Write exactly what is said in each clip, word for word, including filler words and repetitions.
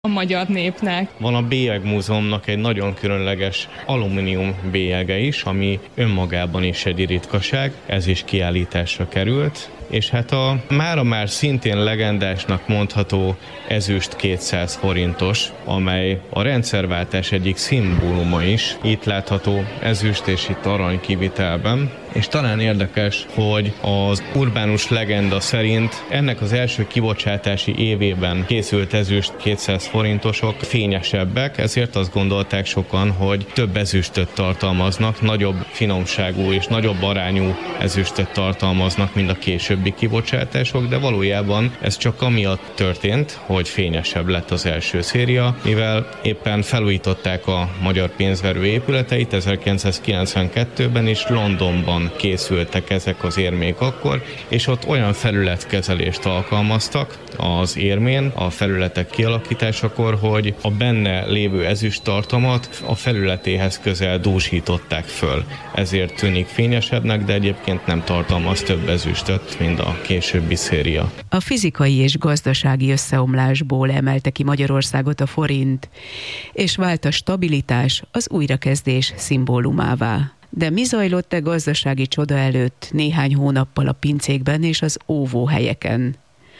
a magyar népnek. Van a Bélyegmúzeumnak egy nagyon különleges alumínium bélyege is, ami önmagában is egy ritkaság, ez is kiállításra került. És hát a mára már szintén legendásnak mondható ezüst kétszáz forintos, amely a rendszerváltás egyik szimbóluma is. Itt látható ezüst és itt arany kivitelben. És talán érdekes, hogy az urbánus legenda szerint ennek az első kibocsátási évében készült ezüst kétszáz forintosok fényesebbek, ezért azt gondolták sokan, hogy több ezüstöt tartalmaznak, nagyobb finomságú és nagyobb arányú ezüstöt tartalmaznak, mint a későbbi kibocsátások, de valójában ez csak amiatt történt, hogy fényesebb lett az első széria, mivel éppen felújították a magyar pénzverő épületeit ezerkilencszázkilencvenkettőben, és Londonban készültek ezek az érmék akkor, és ott olyan felületkezelést alkalmaztak az érmén, a felületek kialakításakor, hogy a benne lévő ezüst tartalmat a felületéhez közel dúsították föl. Ezért tűnik fényesebbnek, de egyébként nem tartalmaz több ezüstöt, mint a későbbi széria. A fizikai és gazdasági összeomlásból emelte ki Magyarországot a forint, és vált a stabilitás az újrakezdés szimbólumává. De mi zajlott a gazdasági csoda előtt néhány hónappal a pincékben és az óvóhelyeken?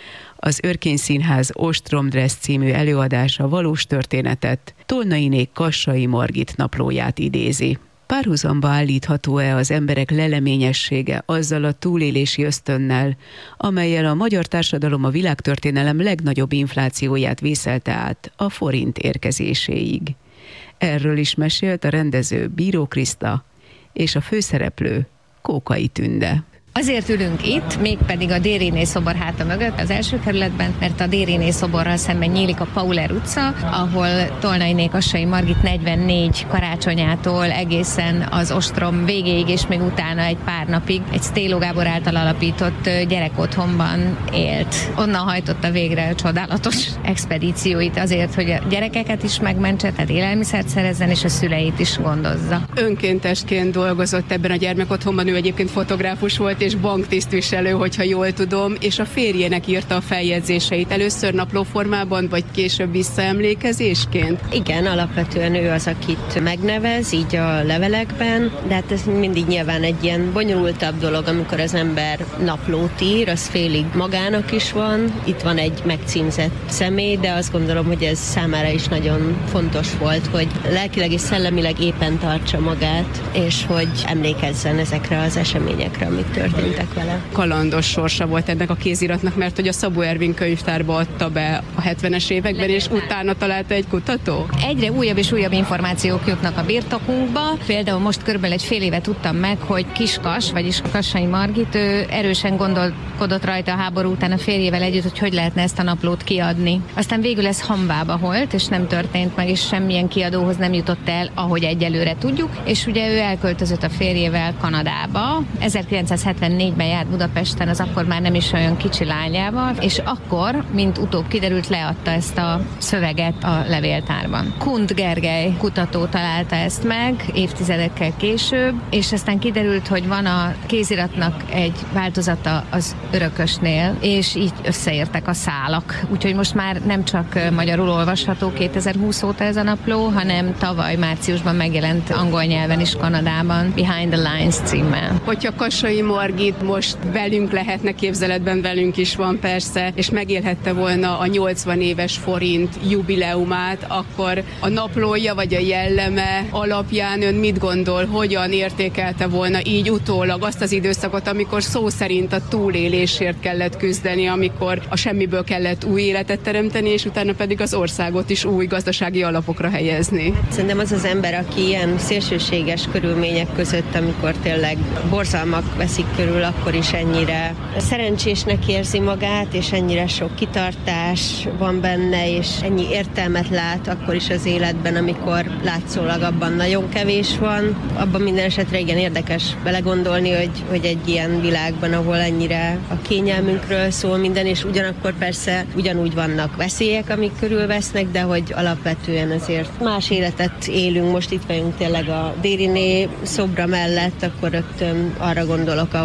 Az Örkény Színház Ostromdressz című előadása valós történetet, Tolnainék Kassai Margit naplóját idézi. Párhuzamba állítható-e az emberek leleményessége azzal a túlélési ösztönnel, amellyel a magyar társadalom a világtörténelem legnagyobb inflációját vészelte át a forint érkezéséig? Erről is mesélt a rendező Bíró Kriszta és a főszereplő Kókai Tünde. Azért ülünk itt, mégpedig a Dériné szobor háta mögött, az első kerületben, mert a Dériné szoborral szemben nyílik a Pauler utca, ahol Tolnainé Kassai Margit negyvennégy karácsonyától egészen az ostrom végéig, és még utána egy pár napig egy Sztéló Gábor által alapított gyerekotthonban élt. Onnan hajtotta végre csodálatos expedícióit azért, hogy a gyerekeket is megmentse, tehát élelmiszert szerezzen, és a szüleit is gondozza. Önkéntesként dolgozott ebben a gyermekotthonban, ő egyébként fotográfus volt, és banktisztviselő, hogyha jól tudom, és a férjének írta a feljegyzéseit. Először naplóformában, vagy később visszaemlékezésként? Igen, alapvetően ő az, akit megnevez, így a levelekben, de hát ez mindig nyilván egy ilyen bonyolultabb dolog, amikor az ember naplót ír, az félig magának is van. Itt van egy megcímzett személy, de azt gondolom, hogy ez számára is nagyon fontos volt, hogy lelkileg és szellemileg éppen tartsa magát, és hogy emlékezzen ezekre az eseményekre, amik történt. történtek vele. Kalandos sorsa volt ennek a kéziratnak, mert hogy a Szabó Ervin könyvtárba adta be a hetvenes években, és utána találta egy kutató? Egyre újabb és újabb információk jutnak a birtokunkba. Például most körülbelül egy fél éve tudtam meg, hogy Kiskas, vagyis Kassai Margit, ő erősen gondolkodott rajta a háború után a férjével együtt, hogy hogy lehetne ezt a naplót kiadni. Aztán végül ez hamvába volt, és nem történt meg, és semmilyen kiadóhoz nem jutott el, ahogy egyelőre tudjuk, és ugye ő elköltözött a férjével Kanadába. ezerkilencszázhetvennégyben járt Budapesten, az akkor már nem is olyan kicsi lányával, és akkor, mint utóbb kiderült, leadta ezt a szöveget a levéltárban. Kunt Gergely kutató találta ezt meg évtizedekkel később, és aztán kiderült, hogy van a kéziratnak egy változata az örökösnél, és így összeértek a szálak. Úgyhogy most már nem csak magyarul olvasható kétezer-húsz óta ez a napló, hanem tavaly márciusban megjelent angol nyelven is Kanadában, Behind the Lines címmel. Hogyha Kassai Margit most velünk lehetne, képzeletben velünk is van persze, és megélhette volna a nyolcvan éves forint jubileumát, akkor a naplója vagy a jelleme alapján ön mit gondol, hogyan értékelte volna így utólag azt az időszakot, amikor szó szerint a túlélésért kellett küzdeni, amikor a semmiből kellett új életet teremteni, és utána pedig az országot is új gazdasági alapokra helyezni? Szerintem az az ember, aki ilyen szélsőséges körülmények között, amikor tényleg borzalmak veszik körül, akkor is ennyire szerencsésnek érzi magát, és ennyire sok kitartás van benne, és ennyi értelmet lát akkor is az életben, amikor látszólag abban nagyon kevés van. Abban minden esetre igen érdekes belegondolni, hogy, hogy egy ilyen világban, ahol ennyire a kényelmünkről szól minden, és ugyanakkor persze ugyanúgy vannak veszélyek, amik körülvesznek, de hogy alapvetően azért más életet élünk. Most itt vagyunk tényleg a Dériné szobra mellett, akkor rögtön arra gondolok, ahogy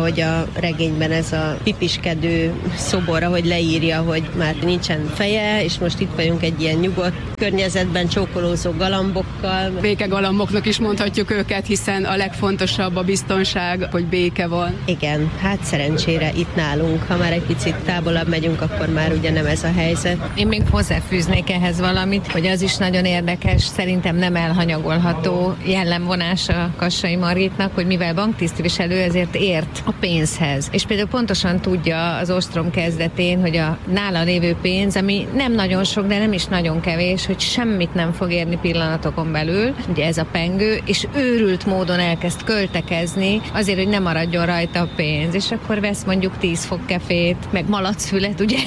ahogy a regényben ez a pipiskedő szobor, ahogy leírja, hogy már nincsen feje, és most itt vagyunk egy ilyen nyugodt környezetben csókolózó galambokkal. Békegalamboknak is mondhatjuk őket, hiszen a legfontosabb a biztonság, hogy béke van. Igen, hát szerencsére itt nálunk. Ha már egy picit távolabb megyünk, akkor már ugye nem ez a helyzet. Én még hozzáfűznék ehhez valamit, hogy az is nagyon érdekes, szerintem nem elhanyagolható jellemvonás a Kassai Margitnak, hogy mivel banktisztviselő, ezért ért a pénzhez. És például pontosan tudja az ostrom kezdetén, hogy a nála lévő pénz, ami nem nagyon sok, de nem is nagyon kevés, hogy semmit nem fog érni pillanatokon belül, ugye ez a pengő, és őrült módon elkezd költekezni azért, hogy ne maradjon rajta a pénz. És akkor vesz mondjuk tíz fok kefét, meg malacfület, ugye?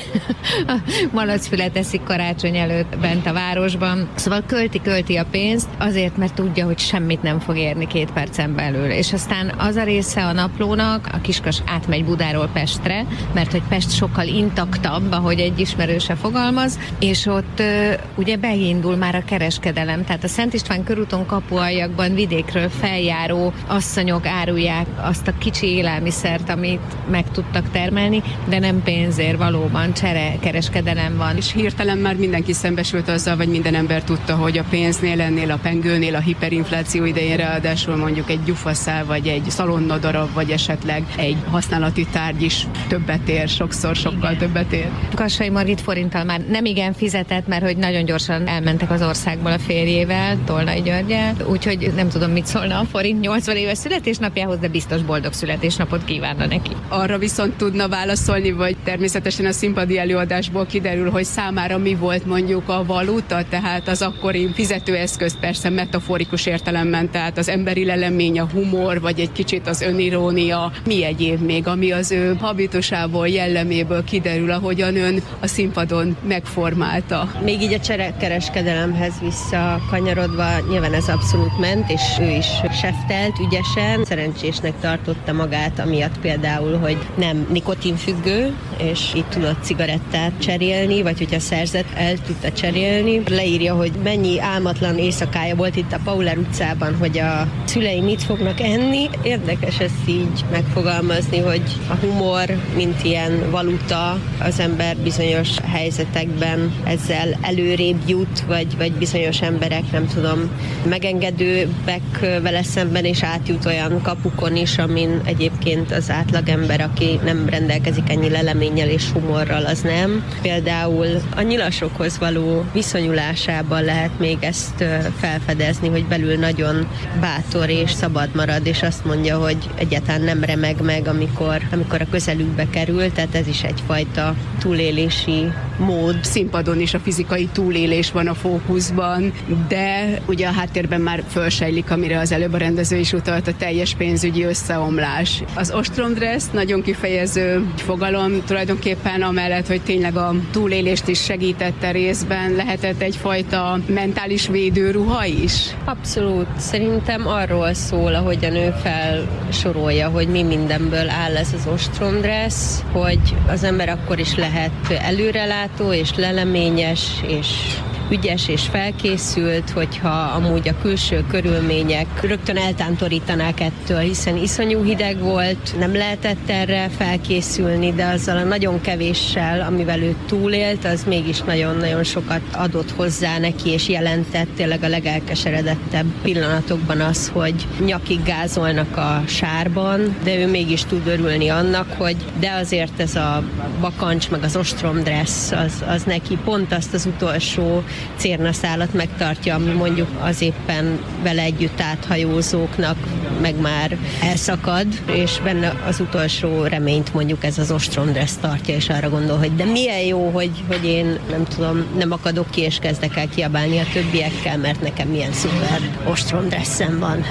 Malacfület eszik karácsony előtt bent a városban. Szóval költi-költi a pénzt azért, mert tudja, hogy semmit nem fog érni két percen belül. És aztán az a része a naplónak, a Kiskas átmegy Budáról Pestre, mert hogy Pest sokkal intaktabb, ahogy egy ismerőse fogalmaz, és ott ugye beindul már a kereskedelem. Tehát a Szent István körúton kapualjakban vidékről feljáró asszonyok árulják azt a kicsi élelmiszert, amit meg tudtak termelni, de nem pénzért, valóban csere kereskedelem van. És hirtelen már mindenki szembesült azzal, vagy minden ember tudta, hogy a pénznél, ennél a pengőnél, a hiperinfláció idején ráadásul mondjuk egy gyufaszál, vagy egy szalonnadarab, vagy esetleg egy használati tárgy is többet ér, sokszor sokkal többet ér. Kassai Margit forinttal már nem igen fizetett, mert hogy nagyon gyorsan elmentek az országból a férjével, Tolnai Györggyel, úgyhogy nem tudom, mit szólna a forint nyolcvan éves születésnapjához, de biztos boldog születésnapot kívánna neki. Arra viszont tudna válaszolni, vagy természetesen a színpadi előadásból kiderül, hogy számára mi volt mondjuk a valuta, tehát az akkori fizetőeszköz, persze metaforikus értelemben, tehát az emberi lelemény, a humor, vagy egy kicsit az önirónia, mi egyéb még, ami az ő habitusából, jelleméből kiderül, ahogyan ön a színpadon megformálta. Még így a cserekereskedelemhez visszakanyarodva, nyilván ez abszolút ment, és ő is seftelt ügyesen. Szerencsésnek tartotta magát, amiatt például, hogy nem nikotinfüggő, és itt tudott cigarettát cserélni, vagy hogyha szerzett, el tudta cserélni. Leírja, hogy mennyi álmatlan éjszakája volt itt a Pauler utcában, hogy a szülei mit fognak enni. Érdekes ezt így megfogalmazni, hogy a humor, mint ilyen valuta, az ember bizonyos helyzetekben ezzel előrébb jut, vagy, vagy bizonyos emberek, nem tudom, megengedőbbek vele szemben, és átjut olyan kapukon is, amin egyébként az átlagember, aki nem rendelkezik ennyi leleménnyel és humorral, az nem. Például a nyilasokhoz való viszonyulásában lehet még ezt felfedezni, hogy belül nagyon bátor és szabad marad, és azt mondja, hogy egyáltalán nem remeg meg, amikor, amikor a közelükbe kerül, tehát ez is egyfajta túlélési mód. Színpadon is a fizikai túlélés van a fókuszban, de ugye a háttérben már fölsejlik, amire az előbb a rendező is utalt, a teljes pénzügyi összeomlás. Az ostromdressz nagyon kifejező fogalom, tulajdonképpen amellett, hogy tényleg a túlélést is segítette részben, lehetett egyfajta mentális védőruha is? Abszolút. Szerintem arról szól, ahogyan ő felsorolja, hogy mi mindenből áll ez az ostromdressz, hogy az ember akkor is lehet előrelátó és leleményes és ügyes és felkészült, hogyha amúgy a külső körülmények rögtön eltántorítanák ettől, hiszen iszonyú hideg volt, nem lehetett erre felkészülni, de azzal a nagyon kevéssel, amivel ő túlélt, az mégis nagyon-nagyon sokat adott hozzá neki, és jelentett tényleg a legelkeseredettebb pillanatokban az, hogy nyakig gázolnak a sárban, de ő mégis tud örülni annak, hogy de azért ez a bakancs, meg az ostromdressz, az, az neki pont azt az utolsó cérnaszálat megtartja, ami mondjuk az éppen vele együtt áthajózóknak meg már elszakad, és benne az utolsó reményt mondjuk ez az ostromdressz tartja, és arra gondol, hogy de milyen jó, hogy, hogy én nem tudom, nem akadok ki, és kezdek el kiabálni a többiekkel, mert nekem milyen szuper ostromdresszem van.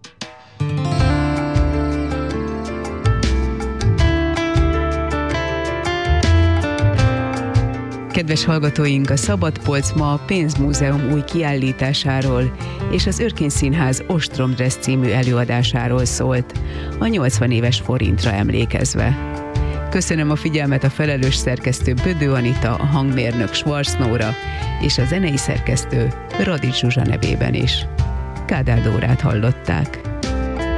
Kedves hallgatóink, a Szabadpolc ma a Pénzmúzeum új kiállításáról és az Örkény Színház Ostromdressz című előadásáról szólt, a nyolcvan éves forintra emlékezve. Köszönöm a figyelmet a felelős szerkesztő Bödő Anita, a hangmérnök Schwarz Nóra és a zenei szerkesztő Radics Zsuzsa nevében is. Kádár Dórát hallották.